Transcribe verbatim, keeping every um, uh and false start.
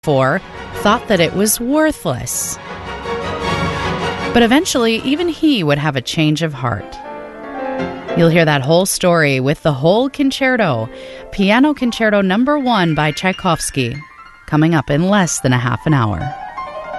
for thought that it was worthless. But eventually, even he would have a change of heart. You'll hear that whole story with the whole concerto, Piano Concerto Number One by Tchaikovsky, coming up in less than a half an hour.